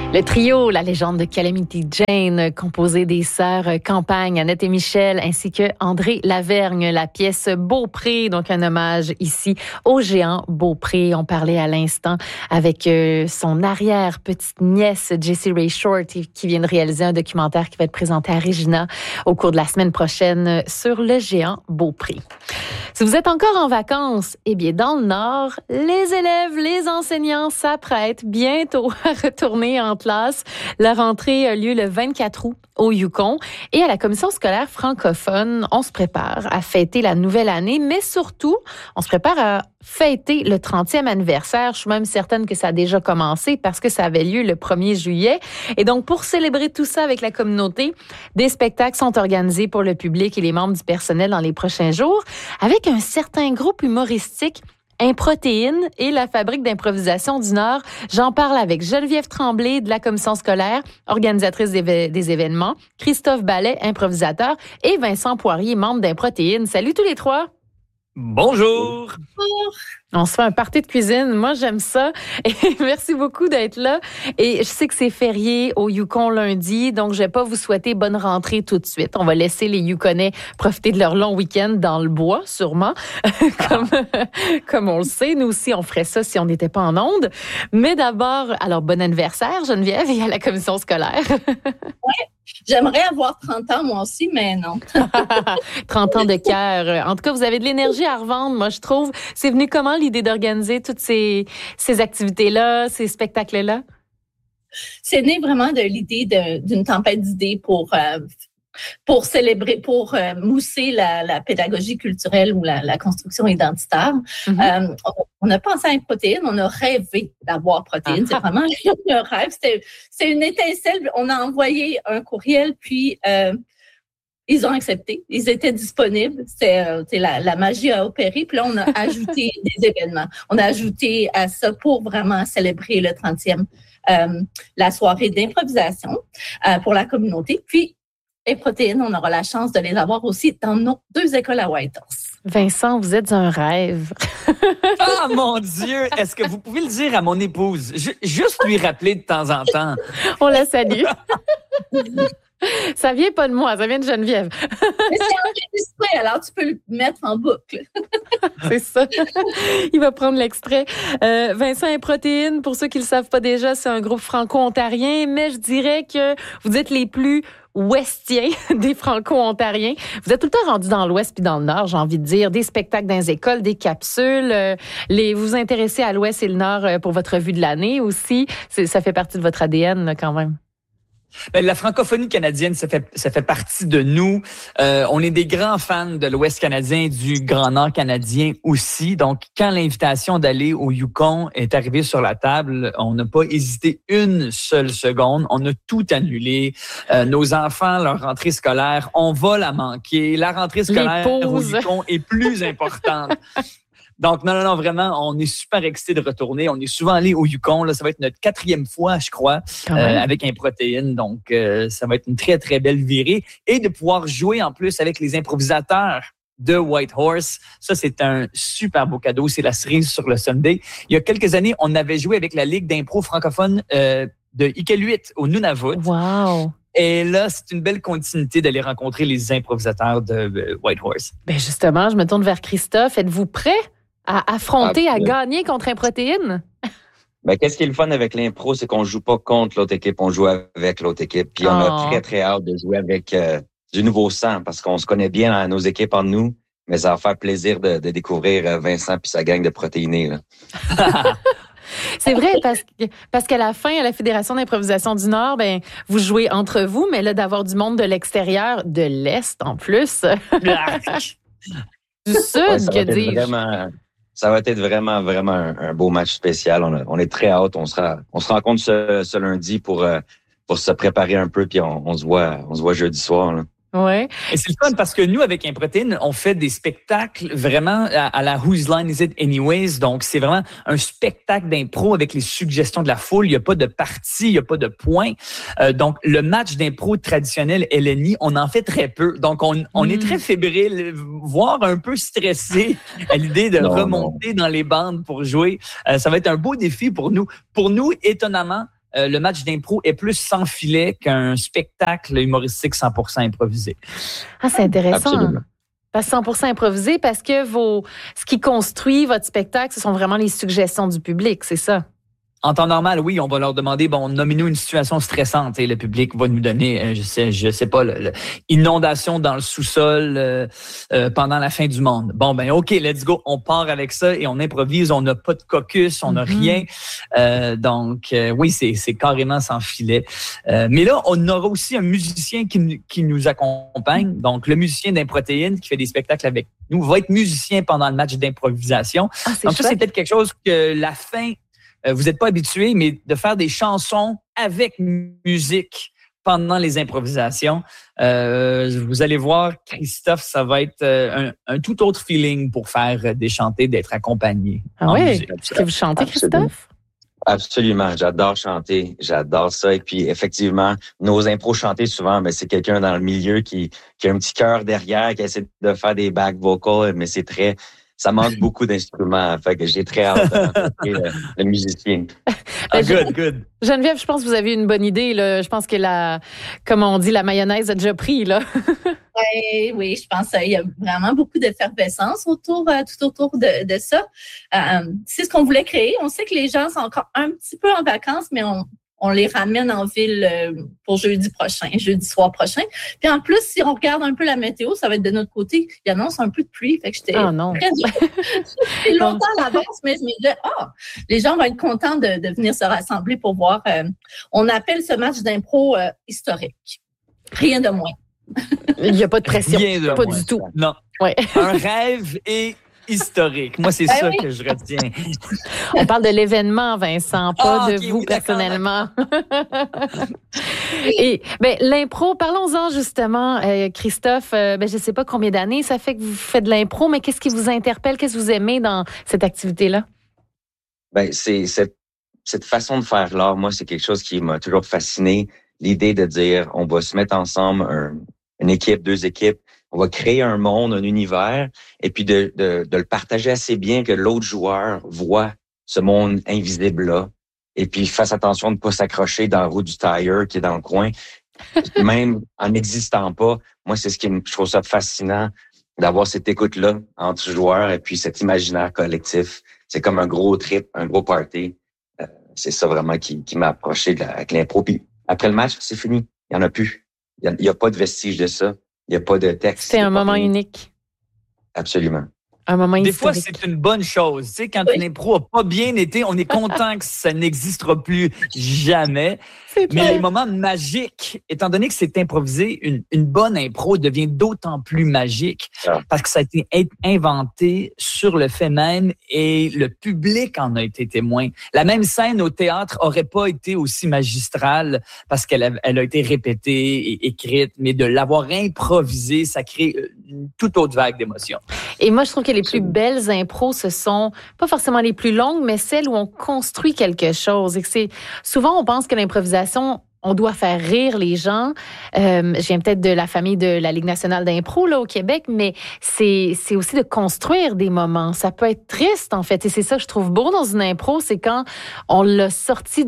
Le trio, la légende de Calamity Jane, composé des sœurs Campagne, Annette et Michel, ainsi que André Lavergne, la pièce Beaupré, donc un hommage ici au géant Beaupré. On parlait à l'instant avec son arrière-petite-nièce, Jessie Ray Short, qui vient de réaliser un documentaire qui va être présenté à Regina au cours de la semaine prochaine sur le géant Beaupré. Si vous êtes encore en vacances, eh bien, dans le Nord, les élèves, les enseignants s'apprêtent bientôt à retourner en classe. La rentrée a lieu le 24 août au Yukon. Et à la commission scolaire francophone, on se prépare à fêter la nouvelle année, mais surtout, on se prépare à fêter le 30e anniversaire. Je suis même certaine que ça a déjà commencé parce que ça avait lieu le 1er juillet. Et donc, pour célébrer tout ça avec la communauté, des spectacles sont organisés pour le public et les membres du personnel dans les prochains jours, avec un certain groupe humoristique, Improtéine et la Fabrique d'improvisation du Nord. J'en parle avec Geneviève Tremblay de la commission scolaire, organisatrice des événements, Christophe Ballet, improvisateur, et Vincent Poirier, membre d'Improtéine. Salut tous les trois! Bonjour! On se fait un party de cuisine. Moi, j'aime ça. Et merci beaucoup d'être là. Et je sais que c'est férié au Yukon lundi, donc je vais pas vous souhaiter bonne rentrée tout de suite. On va laisser les Yukonais profiter de leur long week-end dans le bois, sûrement, comme on le sait. Nous aussi, on ferait ça si on n'était pas en onde. Mais d'abord, alors bon anniversaire, Geneviève, et à la commission scolaire. Ouais. J'aimerais avoir 30 ans, moi aussi, mais non. 30 ans de cœur. En tout cas, vous avez de l'énergie à revendre, moi, je trouve. C'est venu comment, l'idée d'organiser toutes ces activités-là, ces spectacles-là? C'est né vraiment de l'idée d'une tempête d'idées pour célébrer, pour mousser la pédagogie culturelle ou la construction identitaire. Mm-hmm. On a pensé à une protéine, on a rêvé d'avoir protéine. C'est vraiment un rêve. C'est une étincelle. On a envoyé un courriel, puis ils ont accepté. Ils étaient disponibles. La magie a opéré. Puis là, on a ajouté des événements. On a ajouté à ça pour vraiment célébrer le 30e, la soirée d'improvisation pour la communauté. Puis, et protéines, on aura la chance de les avoir aussi dans nos 2 écoles à Whitehorse. Vincent, vous êtes un rêve. Ah, mon Dieu! Est-ce que vous pouvez le dire à mon épouse? Juste lui rappeler de temps en temps. On la salue. Ça vient pas de moi, ça vient de Geneviève. Mais c'est enregistré, alors tu peux le mettre en boucle. C'est ça. Il va prendre l'extrait. Vincent et Protéine, pour ceux qui le savent pas déjà, c'est un groupe franco-ontarien, mais je dirais que vous êtes les plus ouestiens des franco-ontariens. Vous êtes tout le temps rendus dans l'ouest puis dans le nord, j'ai envie de dire, des spectacles dans les écoles, des capsules. Vous vous intéressez à l'ouest et le nord pour votre revue de l'année aussi. Ça fait partie de votre ADN là, quand même. La francophonie canadienne, ça fait partie de nous. On est des grands fans de l'Ouest canadien, du Grand Nord canadien aussi. Donc, quand l'invitation d'aller au Yukon est arrivée sur la table, on n'a pas hésité une seule seconde. On a tout annulé. Nos enfants, leur rentrée scolaire, on va la manquer. La rentrée scolaire au Yukon est plus importante. Donc, non, vraiment, on est super excités de retourner. On est souvent allé au Yukon. Là, ça va être notre 4e fois, je crois, avec Improtéine. Donc, ça va être une très, très belle virée. Et de pouvoir jouer en plus avec les improvisateurs de Whitehorse. Ça, c'est un super beau cadeau. C'est la cerise sur le sundae. Il y a quelques années, on avait joué avec la Ligue d'impro francophone de Iqaluit au Nunavut. Wow! Et là, c'est une belle continuité d'aller rencontrer les improvisateurs de Whitehorse. Ben justement, je me tourne vers Christophe. Êtes-vous prêt à affronter, à gagner contre Improtéine? Ben, qu'est-ce qui est le fun avec l'impro, c'est qu'on joue pas contre l'autre équipe, on joue avec l'autre équipe. Puis on a très, très hâte de jouer avec du nouveau sang parce qu'on se connaît bien dans nos équipes en nous. Mais ça va faire plaisir de découvrir Vincent puis sa gang de protéinés. Là. C'est vrai, parce qu'à la fin, à la Fédération d'improvisation du Nord, ben vous jouez entre vous, mais là, d'avoir du monde de l'extérieur, de l'Est en plus. Du Sud, que dis-je? Ça va être vraiment, vraiment un beau match spécial. On est très hâte. On se rencontre ce lundi pour se préparer un peu, puis on se voit jeudi soir. Là. Ouais. Et c'est le fun parce que nous, avec Improtéine, on fait des spectacles vraiment à la Whose Line Is It Anyways? Donc, c'est vraiment un spectacle d'impro avec les suggestions de la foule. Il n'y a pas de partie, il n'y a pas de points. Donc, le match d'impro traditionnel LNI, on en fait très peu. Donc, on est très fébrile, voire un peu stressé à l'idée de remonter dans les bandes pour jouer. Ça va être un beau défi pour nous. Pour nous, étonnamment, le match d'impro est plus sans filet qu'un spectacle humoristique 100% improvisé. Ah, c'est intéressant. Absolument. Parce que 100% improvisé, parce que ce qui construit votre spectacle, ce sont vraiment les suggestions du public, c'est ça? En temps normal, oui, on va leur demander, nommez-nous une situation stressante et le public va nous donner, je sais pas, inondation dans le sous-sol pendant la fin du monde. OK, let's go, on part avec ça et on improvise, on n'a pas de caucus, on n'a rien. Donc, oui, c'est carrément sans filet. Mais là, on aura aussi un musicien qui nous accompagne. Donc, le musicien d'Improtéine qui fait des spectacles avec nous va être musicien pendant le match d'improvisation. Donc, ça, c'est peut-être quelque chose que la fin... vous n'êtes pas habitué, mais de faire des chansons avec musique pendant les improvisations, vous allez voir, Christophe, ça va être un tout autre feeling pour faire des chantées, d'être accompagné. Ah oui? Est-ce que vous chantez, Christophe? Absolument, j'adore chanter, j'adore ça. Et puis, effectivement, nos impros chantés, souvent, c'est quelqu'un dans le milieu qui a un petit cœur derrière, qui essaie de faire des back vocals, mais ça manque beaucoup d'instruments. Fait que j'ai très hâte de rencontrer le musicien. Good. Geneviève, je pense que vous avez une bonne idée, là. Je pense que comme on dit, la mayonnaise a déjà pris, là. Oui, je pense qu'il y a vraiment beaucoup d'effervescence tout autour de ça. C'est ce qu'on voulait créer. On sait que les gens sont encore un petit peu en vacances, mais on les ramène en ville pour jeudi soir prochain. Puis en plus, si on regarde un peu la météo, ça va être de notre côté. Il annonce un peu de pluie. Fait que j'étais très longtemps à l'avance, mais je me disais, les gens vont être contents de venir se rassembler pour voir. On appelle ce match d'impro historique. Rien de moins. Il n'y a pas de pression. Pas du tout. Non. Ouais. Un rêve et historique. Moi, c'est ça que je retiens. On parle de l'événement, Vincent, pas de vous personnellement. Et l'impro, parlons-en justement, Christophe. Je sais pas combien d'années ça fait que vous faites de l'impro, mais qu'est-ce qui vous interpelle, qu'est-ce que vous aimez dans cette activité-là? C'est cette façon de faire l'art. Moi, c'est quelque chose qui m'a toujours fasciné. L'idée de dire, on va se mettre ensemble, une équipe, 2 équipes. On va créer un monde, un univers, et puis de le partager assez bien que l'autre joueur voit ce monde invisible-là, et puis fasse attention de ne pas s'accrocher dans la roue du tire qui est dans le coin, même en n'existant pas. Moi, je trouve ça fascinant d'avoir cette écoute-là entre joueurs et puis cet imaginaire collectif. C'est comme un gros trip, un gros party. C'est ça vraiment qui m'a approché avec l'impro. Puis après le match, c'est fini. Il n'y en a plus. Il n'y a pas de vestige de ça. Il n'y a pas de texte. C'est un moment unique. Absolument. Un moment Des historique. fois, c'est une bonne chose. Tu sais, quand une impro n'a pas bien été, on est content que ça n'existera plus jamais. Mais les moments magiques, étant donné que c'est improvisé, une bonne impro devient d'autant plus magique parce que ça a été inventé sur le fait même et le public en a été témoin. La même scène au théâtre aurait pas été aussi magistrale parce qu'elle a été répétée et écrite, mais de l'avoir improvisée, ça crée une toute autre vague d'émotions. Et moi, je trouve que les plus belles impros, ce sont pas forcément les plus longues, mais celles où on construit quelque chose. Et que souvent, on pense que l'improvisation, on doit faire rire les gens. Je viens peut-être de la famille de la Ligue nationale d'impro là, au Québec, mais c'est aussi de construire des moments. Ça peut être triste, en fait. Et c'est ça que je trouve beau dans une impro, c'est quand on l'a sorti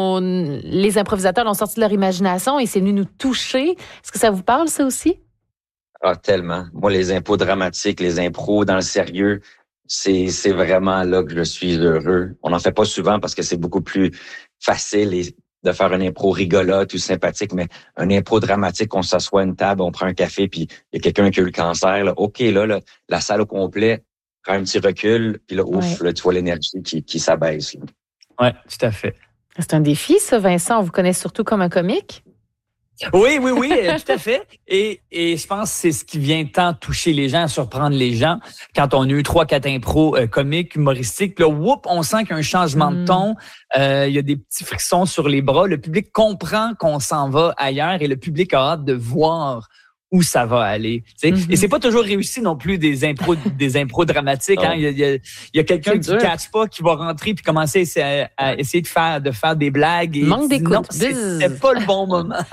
les improvisateurs l'ont sorti de leur imagination et c'est venu nous toucher. Est-ce que ça vous parle, ça aussi? Ah, tellement. Moi, les impros dramatiques, les impros dans le sérieux, c'est vraiment là que je suis heureux. On n'en fait pas souvent parce que c'est beaucoup plus facile de faire une impro rigolote ou sympathique, mais un impro dramatique, on s'assoit à une table, on prend un café, puis il y a quelqu'un qui a eu le cancer. Là. OK, là, la salle au complet prend un petit recul, puis là, ouf, là, tu vois l'énergie qui s'abaisse. Oui, tout à fait. C'est un défi, ça, Vincent. On vous connaît surtout comme un comique? Oui, tout à fait. Et je pense que c'est ce qui vient tant toucher les gens, surprendre les gens. Quand on a eu 3-4 impros comiques, humoristiques, là, on sent qu'il y a un changement de ton. Il y a des petits frissons sur les bras. Le public comprend qu'on s'en va ailleurs et le public a hâte de voir où ça va aller. Et c'est pas toujours réussi non plus des impros dramatiques. Hein. Il y a quelqu'un qui ne catch pas, qui va rentrer puis commencer à essayer de faire des blagues. Et manque d'écoute. Non, c'est pas le bon moment.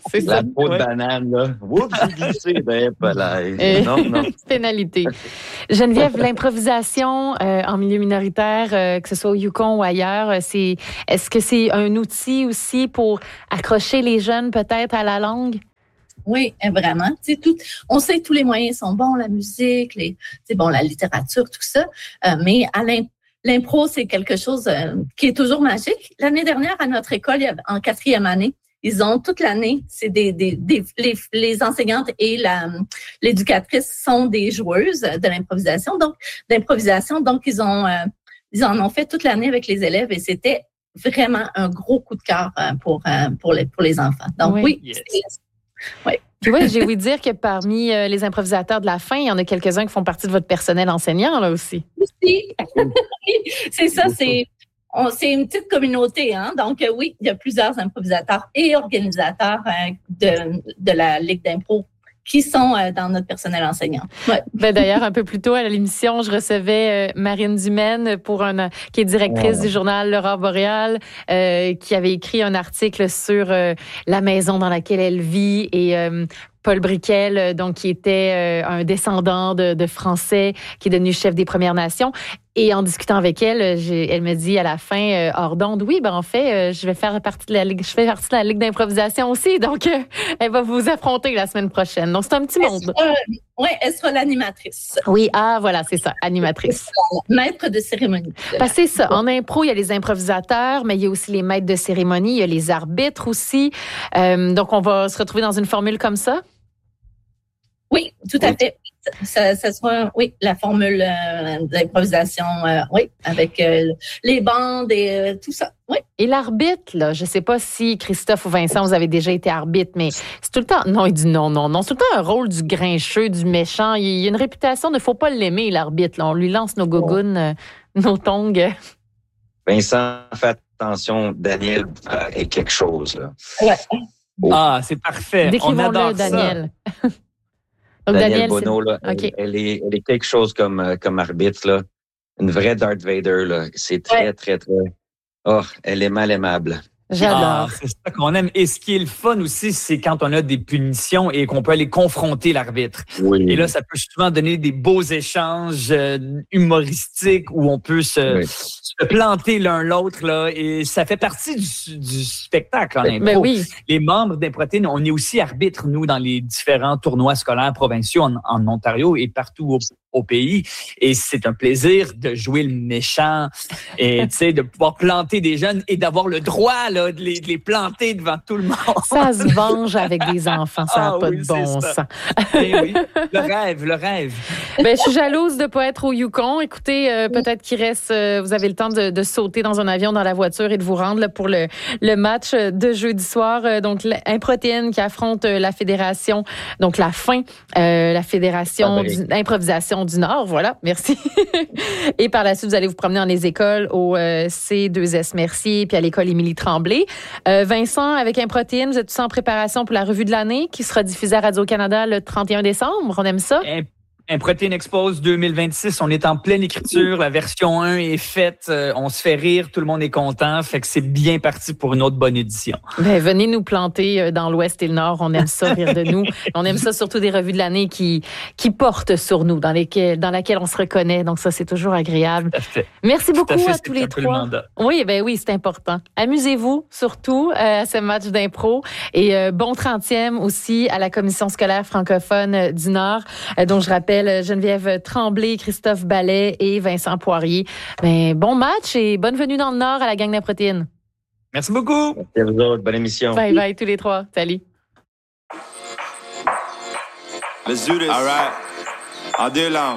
C'est ça. La peau de banane, là. Oups, j'ai glissé. Non. Pénalité. Geneviève, l'improvisation en milieu minoritaire, que ce soit au Yukon ou ailleurs, est-ce que c'est un outil aussi pour accrocher les jeunes peut-être à la langue? Oui, vraiment. On sait que tous les moyens sont bons, la musique, la littérature, tout ça. Mais l'impro, c'est quelque chose qui est toujours magique. L'année dernière, à notre école, en 4e année, ils ont toute l'année, c'est les enseignantes et l'éducatrice sont des joueuses de l'improvisation. Donc, ils en ont fait toute l'année avec les élèves et c'était vraiment un gros coup de cœur pour les enfants. Donc, oui. Oui. Puis ouais, j'ai ouï dire que parmi les improvisateurs de la fin, il y en a quelques-uns qui font partie de votre personnel enseignant, là aussi. Oui, c'est ça, c'est une petite communauté, hein. Donc oui, il y a plusieurs improvisateurs et organisateurs de la Ligue d'impro qui sont dans notre personnel enseignant. Ouais. Ben d'ailleurs, un peu plus tôt à l'émission, je recevais Marine Dumaine qui est directrice du journal L'Aurore boréale, qui avait écrit un article sur la maison dans laquelle elle vit et Paul Briquel, donc qui était un descendant de Français, qui est devenu chef des Premières Nations. Et en discutant avec elle, elle me dit à la fin, hors d'onde, oui, en fait, je vais faire partie de la Ligue, je fais partie de la Ligue d'improvisation aussi. Donc, elle va vous affronter la semaine prochaine. Donc, c'est un petit monde. Oui, elle sera l'animatrice. Oui, voilà, c'est ça, animatrice. Maître de cérémonie. Parce que c'est ça. En impro, il y a les improvisateurs, mais il y a aussi les maîtres de cérémonie, il y a les arbitres aussi. Donc, on va se retrouver dans une formule comme ça? Oui, tout à fait. Ça sera, la formule d'improvisation, avec les bandes et tout ça. Oui. Et l'arbitre, là, je sais pas si Christophe ou Vincent, vous avez déjà été arbitre, mais c'est tout le temps, non, il dit non. C'est tout le temps un rôle du grincheux, du méchant. Il y a une réputation, il ne faut pas l'aimer, l'arbitre, là. On lui lance nos gougounes, nos tongs. Vincent, fais attention, Daniel est quelque chose, là. Ouais. Ah, c'est parfait. On adore Daniel. Ça. Donc, Daniel Bono, là, okay. elle est quelque chose comme arbitre, là. Une vraie Darth Vader, là. C'est très, très, très... Oh, elle est mal aimable. J'adore. C'est ça qu'on aime. Et ce qui est le fun aussi, c'est quand on a des punitions et qu'on peut aller confronter l'arbitre. Oui. Et là, ça peut souvent donner des beaux échanges humoristiques où on peut se planter l'un l'autre, là. Et ça fait partie du spectacle, en impro. Ben oui. Les membres d'Improtéine, on est aussi arbitre, nous, dans les différents tournois scolaires provinciaux en Ontario et partout au pays. Et c'est un plaisir de jouer le méchant et, tu sais, de pouvoir planter des jeunes et d'avoir le droit, là, de les planter devant tout le monde. Ça se venge avec des enfants, ça n'a pas de bon sens. Oui, le rêve. Ben, je suis jalouse de ne pas être au Yukon. Écoutez, peut-être qu'il reste, vous avez le temps de sauter dans un avion, dans la voiture et de vous rendre là, pour le match de jeudi soir. Donc, Improtéine qui affronte la fédération, donc la fin, la fédération d'improvisation du Nord. Voilà, merci. Et par la suite, vous allez vous promener dans les écoles au C2S Mercier puis à l'école Émilie Tremblay. Vincent, avec Improtéine, vous êtes tous en préparation pour la revue de l'année qui sera diffusée à Radio-Canada le 31 décembre. On aime ça? Improtéine Expose 2026, on est en pleine écriture. La version 1 est faite. On se fait rire, tout le monde est content. Fait que c'est bien parti pour une autre bonne édition. Ben, venez nous planter dans l'Ouest et le Nord. On aime ça, rire de nous. On aime ça surtout des revues de l'année qui portent sur nous, dans laquelle on se reconnaît. Donc ça, c'est toujours agréable. Merci beaucoup à tous les trois. Oui, c'est important. Amusez-vous surtout à ce match d'impro. Et bon 30e aussi à la Commission scolaire francophone du Nord, dont je rappelle Geneviève Tremblay, Christophe Ballet et Vincent Poirier. Bon match et bonne venue dans le Nord à la gang d'Improtéine. Merci beaucoup. Merci à vous autres. Bonne émission. Bye bye tous les trois. Salut. Let's do this. All right. En deux langues.